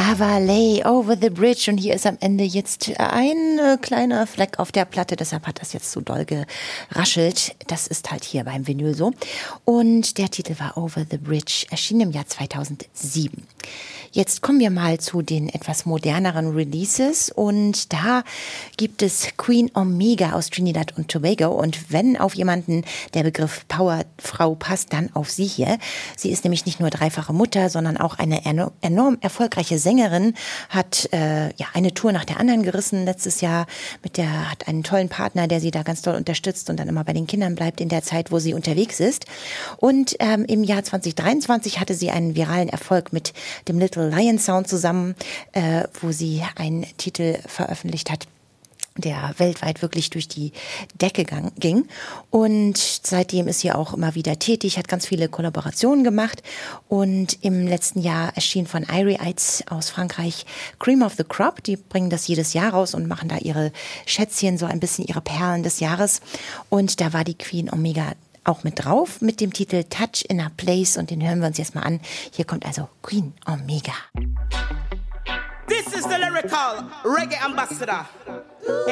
war Lay Over the Bridge und hier ist am Ende jetzt ein kleiner Fleck auf der Platte, deshalb hat das jetzt so doll geraschelt. Das ist halt hier beim Vinyl so. Und der Titel war Over the Bridge, erschien im Jahr 2007. Jetzt kommen wir mal zu den etwas moderneren Releases und da gibt es Queen Omega aus Trinidad und Tobago und wenn auf jemanden der Begriff Powerfrau passt, dann auf sie hier. Sie ist nämlich nicht nur dreifache Mutter, sondern auch eine enorm erfolgreiche Sängerin, hat eine Tour nach der anderen gerissen letztes Jahr, hat einen tollen Partner, der sie da ganz toll unterstützt und dann immer bei den Kindern bleibt in der Zeit, wo sie unterwegs ist. Und im Jahr 2023 hatte sie einen viralen Erfolg mit dem Little Lion Sound zusammen, wo sie einen Titel veröffentlicht hat, der weltweit wirklich durch die Decke ging. Und seitdem ist sie auch immer wieder tätig, hat ganz viele Kollaborationen gemacht. Und im letzten Jahr erschien von Irie Eids aus Frankreich Cream of the Crop. Die bringen das jedes Jahr raus und machen da ihre Schätzchen, so ein bisschen ihre Perlen des Jahres. Und da war die Queen Omega auch mit drauf, mit dem Titel Touch in a Place. Und den hören wir uns jetzt mal an. Hier kommt also Queen Omega. This is the lyrical reggae ambassador.